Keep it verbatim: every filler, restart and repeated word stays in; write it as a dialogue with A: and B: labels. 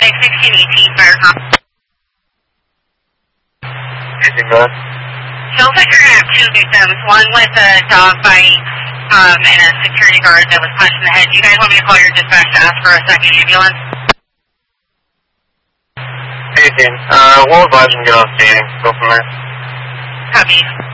A: six, sixteen eighteen, fire call.
B: Anything good?
A: So looks like you're going to have two victims, one with a dog bite um, and a security guard that was punched in the head. Do you guys want me to call your dispatch to ask for a second ambulance?
B: Anything. Uh, we'll advise them to get on scene. Go from there.
A: Copy.